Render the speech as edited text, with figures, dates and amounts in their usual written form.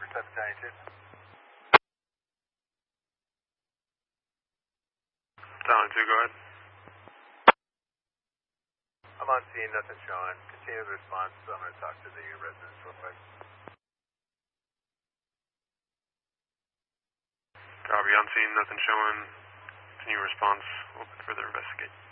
792. Silent 2, go ahead. I'm on scene, nothing showing. Continue the response. I'm going to talk to the residents real quick. Copy, on scene, nothing showing. Continue response. We'll further investigate.